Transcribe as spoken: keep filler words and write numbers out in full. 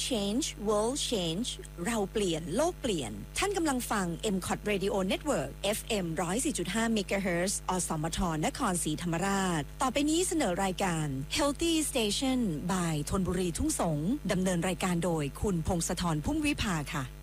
Change World Change เราเปลี่ยนโลกเปลี่ยนท่านกำลังฟัง เอ็ม ซี โอ ที Radio Network เอฟ เอ็ม หนึ่งร้อยสี่จุดห้า เมกะเฮิรตซ์ อสมทนครศรีธรรมราชต่อไปนี้เสนอรายการ Healthy Station by ธนบุรีทุ่งสงดำเนินรายการโดยคุณพงศธรพุ่มวิภาค่ะ